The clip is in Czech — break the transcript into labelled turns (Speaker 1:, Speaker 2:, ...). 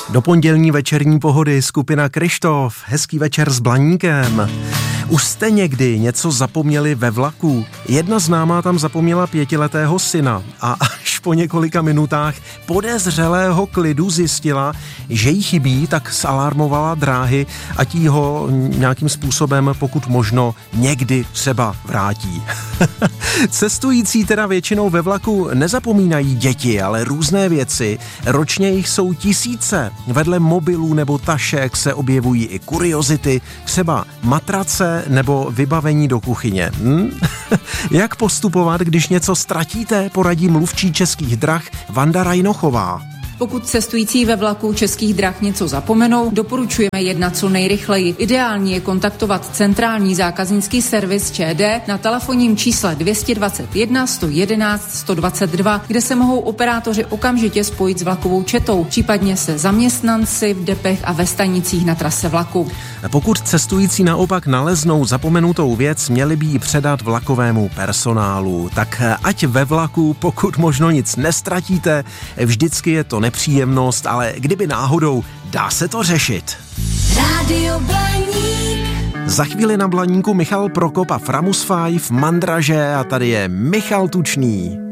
Speaker 1: Do pondělní večerní pohody skupina Kryštof. Hezký večer s Blaníkem. Už jste někdy něco zapomněli ve vlaku? Jedna známá tam zapomněla 5letého syna a až po několika minutách podezřelého klidu zjistila, že jí chybí, tak zalarmovala dráhy, ať jí ho nějakým způsobem, pokud možno, někdy třeba vrátí. Cestující teda většinou ve vlaku nezapomínají děti, ale různé věci. Ročně jich jsou tisíce. Vedle mobilů nebo tašek se objevují i kuriozity, třeba matrace nebo vybavení do kuchyně. Jak postupovat, když něco ztratíte, poradí mluvčí Českých drah Vanda Rajnochová.
Speaker 2: Pokud cestující ve vlaku Českých drah něco zapomenou, doporučujeme jednat co nejrychleji. Ideální je kontaktovat centrální zákaznický servis ČD na telefonním čísle 221 111 122, kde se mohou operátoři okamžitě spojit s vlakovou četou, případně se zaměstnanci v depech a ve stanicích na trase vlaku.
Speaker 1: Pokud cestující naopak naleznou zapomenutou věc, měli by ji předat vlakovému personálu. Tak ať ve vlaku, pokud možno nic nestratíte, vždycky je to nepříjemnost, ale kdyby náhodou, dá se to řešit.
Speaker 3: Rádio Blaník.
Speaker 1: Za chvíli na Blaníku Michal Prokop a Framus 5, Mandraže a tady je Michal Tučný.